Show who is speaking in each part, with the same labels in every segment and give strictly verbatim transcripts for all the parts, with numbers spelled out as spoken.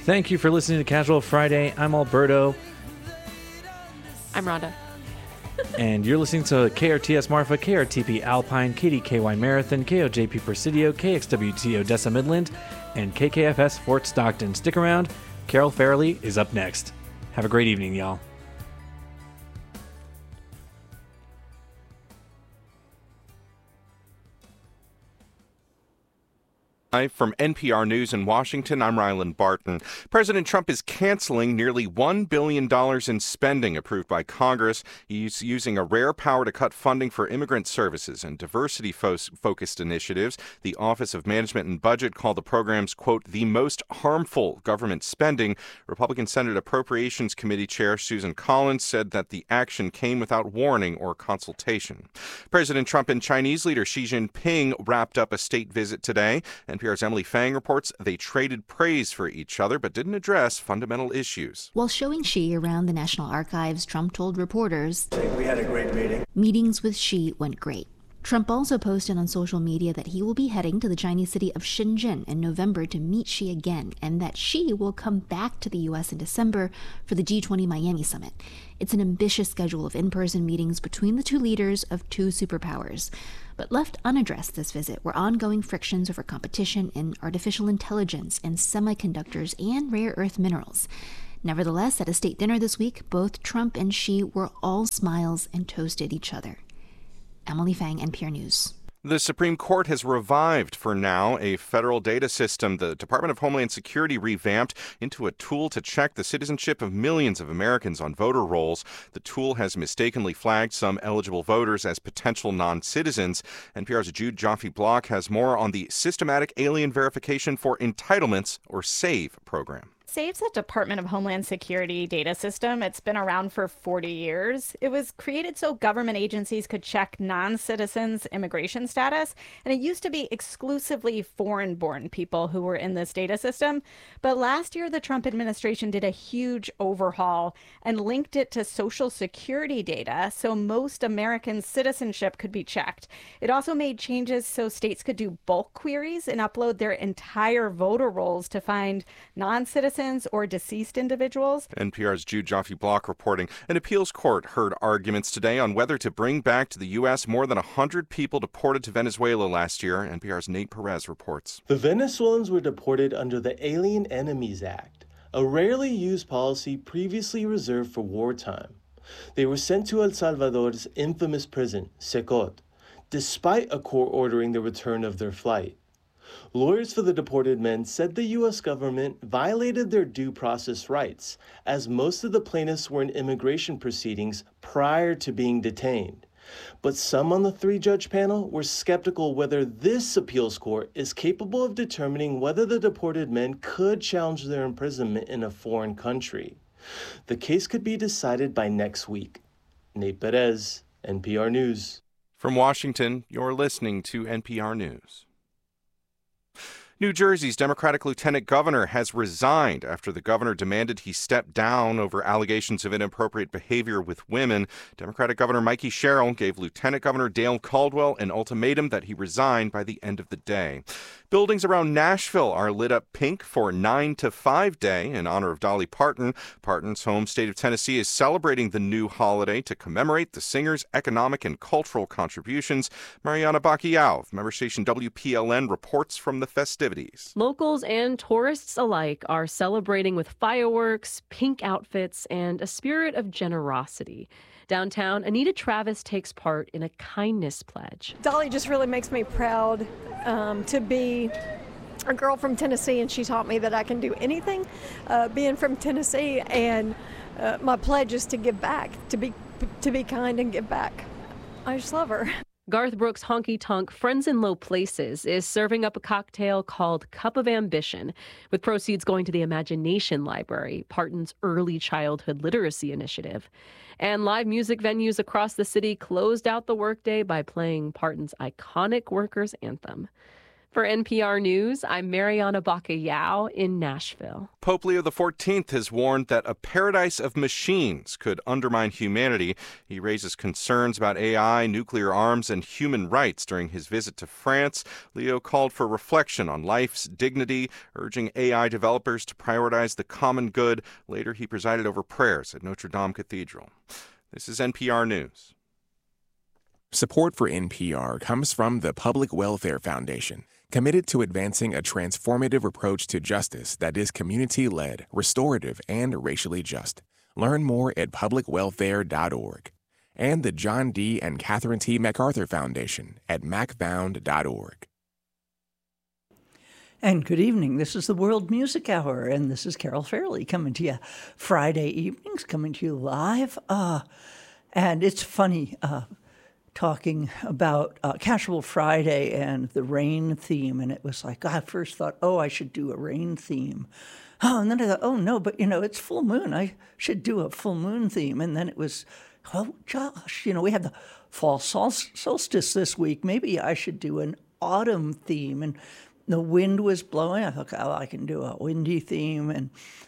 Speaker 1: Thank you for listening to Casual Friday. I'm Alberto.
Speaker 2: I'm Rhonda.
Speaker 1: And you're listening to K R T S Marfa, K R T P Alpine, K D K Y Marathon, K O J P Presidio, K X W T Odessa Midland, and K K F S Fort Stockton. Stick around. Carol Farrelly is up next. Have a great evening, y'all.
Speaker 3: From N P R News in Washington, I'm Ryland Barton. President Trump is canceling nearly one billion dollars in spending approved by Congress. He's using a rare power to cut funding for immigrant services and diversity-focused initiatives. The Office of Management and Budget called the programs, quote, the most harmful government spending. Republican Senate Appropriations Committee Chair Susan Collins said that the action came without warning or consultation. President Trump and Chinese leader Xi Jinping wrapped up a state visit today. N P R's Emily Fang reports they traded praise for each other but didn't address fundamental issues.
Speaker 4: While showing Xi around the National Archives, Trump told reporters,
Speaker 5: we had a great meeting.
Speaker 4: Meetings with Xi went great. Trump also posted on social media that he will be heading to the Chinese city of Shenzhen in November to meet Xi again, and that Xi will come back to the U S in December for the G twenty Miami summit. It's an ambitious schedule of in-person meetings between the two leaders of two superpowers. But left unaddressed this visit were ongoing frictions over competition in artificial intelligence and semiconductors and rare earth minerals. Nevertheless, at a state dinner this week, both Trump and Xi were all smiles and toasted each other. Emily Fang, N P R News.
Speaker 3: The Supreme Court has revived, for now, a federal data system the Department of Homeland Security revamped into a tool to check the citizenship of millions of Americans on voter rolls. The tool has mistakenly flagged some eligible voters as potential non-citizens. N P R's Jude Joffe-Block has more on the Systematic Alien Verification for Entitlements, or SAVE, program.
Speaker 6: SAVE's a Department of Homeland Security data system. It's been around for forty years. It was created so government agencies could check non-citizens' immigration status, and it used to be exclusively foreign-born people who were in this data system. But last year, the Trump administration did a huge overhaul and linked it to Social Security data so most American citizenship could be checked. It also made changes so states could do bulk queries and upload their entire voter rolls to find non-citizens or deceased individuals.
Speaker 3: N P R's Jude Joffe-Block reporting. An appeals court heard arguments today on whether to bring back to the U S more than one hundred people deported to Venezuela last year. N P R's Nate Perez reports.
Speaker 7: The Venezuelans were deported under the Alien Enemies Act, a rarely used policy previously reserved for wartime. They were sent to El Salvador's infamous prison, Secot, despite a court ordering the return of their flight. Lawyers for the deported men said the U S government violated their due process rights, as most of the plaintiffs were in immigration proceedings prior to being detained. But some on the three-judge panel were skeptical whether this appeals court is capable of determining whether the deported men could challenge their imprisonment in a foreign country. The case could be decided by next week. Nate Perez, N P R News.
Speaker 3: From Washington, you're listening to N P R News. New Jersey's Democratic Lieutenant Governor has resigned after the governor demanded he step down over allegations of inappropriate behavior with women. Democratic Governor Mikey Sherrill gave Lieutenant Governor Dale Caldwell an ultimatum that he resign by the end of the day. Buildings around Nashville are lit up pink for nine to five Day in honor of Dolly Parton. Parton's home state of Tennessee is celebrating the new holiday to commemorate the singer's economic and cultural contributions. Mariana Bacchiao of member station W P L N reports from the festivities.
Speaker 2: Locals and tourists alike are celebrating with fireworks, pink outfits, and a spirit of generosity. Downtown, Anita Travis takes part in a kindness pledge.
Speaker 8: Dolly just really makes me proud um, to be a girl from Tennessee, and she taught me that I can do anything uh, being from Tennessee, and uh, my pledge is to give back, to be to be kind and give back. I just love her.
Speaker 2: Garth Brooks' Honky Tonk Friends in Low Places is serving up a cocktail called Cup of Ambition, with proceeds going to the Imagination Library, Parton's early childhood literacy initiative. And live music venues across the city closed out the workday by playing Parton's iconic workers' anthem. For N P R News, I'm Mariana Bacallao in Nashville.
Speaker 3: Pope Leo the fourteenth has warned that a paradise of machines could undermine humanity. He raises concerns about A I, nuclear arms, and human rights during his visit to France. Leo called for reflection on life's dignity, urging A I developers to prioritize the common good. Later, he presided over prayers at Notre Dame Cathedral. This is N P R News.
Speaker 5: Support for N P R comes from the Public Welfare Foundation, committed to advancing a transformative approach to justice that is community-led, restorative, and racially just. Learn more at public welfare dot org. And the John D. and Catherine T. MacArthur Foundation at mac found dot org.
Speaker 9: And good evening. This is the World Music Hour, and this is Carol Fairley coming to you Friday evenings, coming to you live. Uh, and it's funny, uh, talking about uh, Casual Friday and the rain theme, and it was like, I first thought, oh, I should do a rain theme. Oh, and then I thought, oh, no, but, you know, it's full moon. I should do a full moon theme. And then it was, oh, Josh, you know, we had the fall sol- solstice this week. Maybe I should do an autumn theme. And the wind was blowing. I thought, oh, I can do a windy theme. And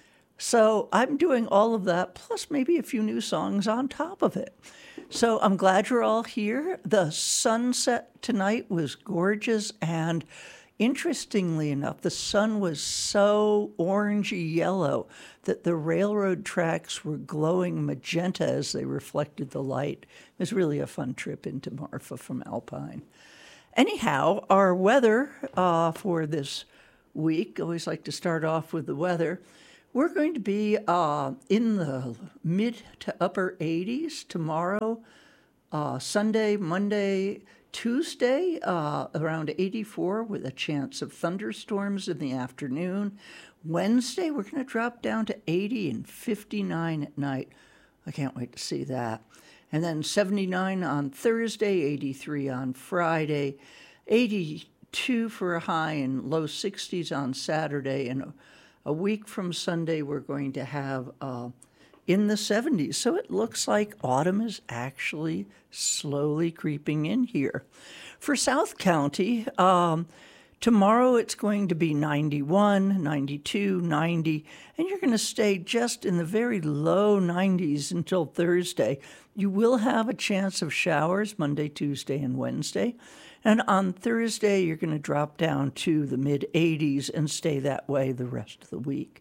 Speaker 9: so I'm doing all of that, plus maybe a few new songs on top of it. So I'm glad you're all here. The sunset tonight was gorgeous, and interestingly enough, the sun was so orangey yellow that the railroad tracks were glowing magenta as they reflected the light. It was really a fun trip into Marfa from Alpine. Anyhow, our weather uh, for this week, I always like to start off with the weather. We're going to be uh, in the mid to upper eighties tomorrow, uh, Sunday, Monday, Tuesday, uh, around eighty-four with a chance of thunderstorms in the afternoon. Wednesday, we're going to drop down to eighty and fifty-nine at night. I can't wait to see that. And then seventy-nine on Thursday, eighty-three on Friday, eighty-two for a high and low sixties on Saturday, and a week from Sunday, we're going to have uh, in the seventies. So it looks like autumn is actually slowly creeping in here. For South County, um, tomorrow it's going to be ninety-one, ninety-two, ninety, and you're going to stay just in the very low nineties until Thursday. You will have a chance of showers Monday, Tuesday, and Wednesday. And on Thursday, you're going to drop down to the mid-eighties and stay that way the rest of the week.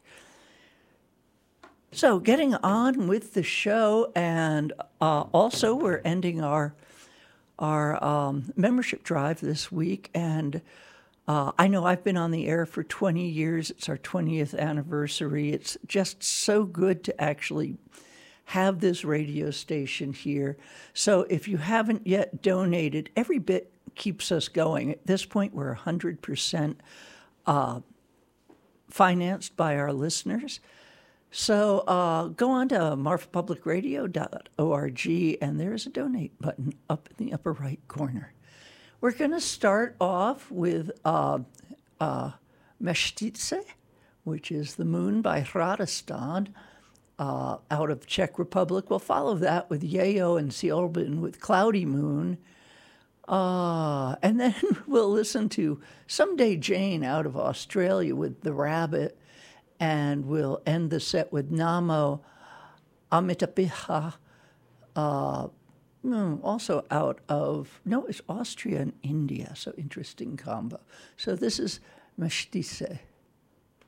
Speaker 9: So getting on with the show, and uh, also we're ending our, our um, membership drive this week. And uh, I know I've been on the air for twenty years. It's our twentieth anniversary. It's just so good to actually have this radio station here. So if you haven't yet donated, every bit keeps us going. At this point, we're one hundred percent uh, financed by our listeners. So uh, go on to marfa public radio dot org, and there's a donate button up in the upper right corner. We're going to start off with uh, uh, Mestice, which is The Moon by Radostan, uh, out of Czech Republic. We'll follow that with Yayo and Siobhan with Cloudy Moon. Uh, and then we'll listen to Someday Jane out of Australia with The Rabbit, and we'll end the set with Namo Amitapiha, uh, also out of, no, it's Austria and India, so interesting combo. So this is Mestice.